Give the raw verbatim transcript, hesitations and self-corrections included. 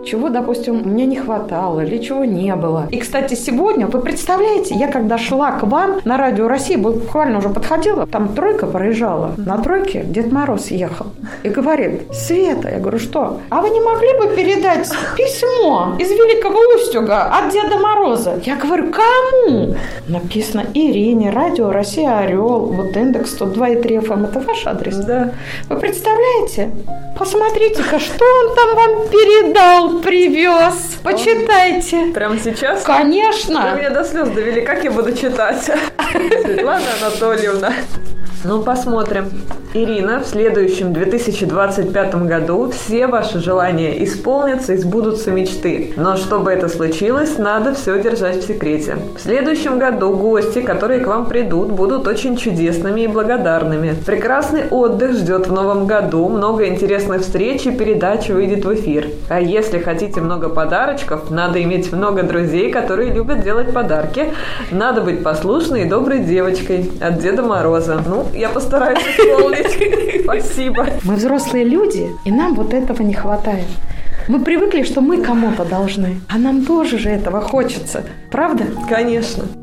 чего, допустим, мне не хватало или чего не было. И, кстати, сегодня, вы представляете, я когда шла к вам на Радио России, буквально уже подходила, там тройка проезжала. На тройке Дед Мороз ехал и говорит: Света, я говорю, что? А вы не могли бы передать письмо из Великого Устюга от Деда Мороза? Я говорю, кому? Написано Ирине, Радио Россия, Орел, вот индекс сто два и три эф эм. Это ваш адрес? Да. Вы представляете? Посмотрите-ка, что он там вам передал, привез. Почитайте. Прямо сейчас? Конечно. Вы меня до слез довели, как я буду читать? Светлана Анатольевна. Ну, посмотрим. Ирина, в следующем две тысячи двадцать пятом году все ваши желания исполнятся и сбудутся мечты. Но чтобы это случилось, надо все держать в секрете. В следующем году гости, которые к вам придут, будут очень чудесными и благодарными. Прекрасный отдых ждет в новом году, много интересных встреч и передач выйдет в эфир. А если хотите много подарочков, надо иметь много друзей, которые любят делать подарки. Надо быть послушной и доброй девочкой от Деда Мороза. Ну, я постараюсь исполнить. Спасибо. Мы взрослые люди, и нам вот этого не хватает. Мы привыкли, что мы кому-то должны, а нам тоже же этого хочется. Правда? Конечно.